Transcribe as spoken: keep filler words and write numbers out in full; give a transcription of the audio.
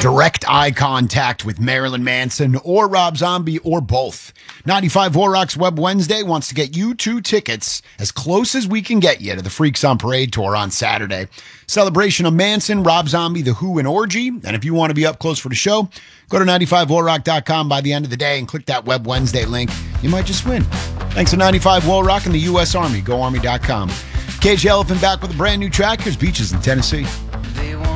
direct eye contact with Marilyn Manson or Rob Zombie or both. ninety-five War Rocks Web Wednesday wants to get you two tickets as close as we can get you to the Freaks on Parade tour on Saturday. Celebration of Manson, Rob Zombie, The Who, and Orgy. And if you want to be up close for the show, go to ninety-five war rock dot com by the end of the day and click that Web Wednesday link. You might just win. Thanks to ninety-five War Rock and the U S Army. Go Army dot com. Cage the Elephant back with a brand new track. Here's Beaches in Tennessee.